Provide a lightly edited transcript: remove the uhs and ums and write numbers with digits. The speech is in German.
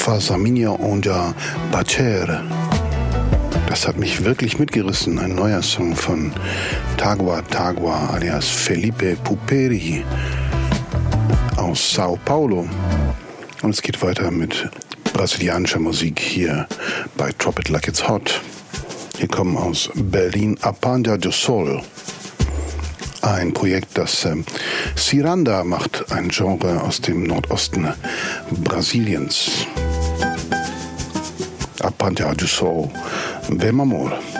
Faça Minha Onde Bater. Das hat mich wirklich mitgerissen. Ein neuer Song von Tagua Tagua alias Felipe Puperi aus Sao Paulo. Und es geht weiter mit brasilianischer Musik hier bei Drop It Like It's Hot. Wir kommen aus Berlin, A Banda do Sol. Ein Projekt, das Ciranda macht, ein Genre aus dem Nordosten Brasiliens. A Banda do Sol, Vem Amor.